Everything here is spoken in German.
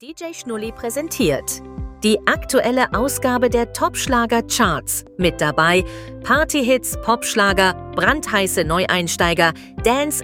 DJ Schnulli präsentiert die aktuelle Ausgabe der Top-Schlager-Charts. Mit dabei Partyhits, Popschlager, brandheiße Neueinsteiger, Dance,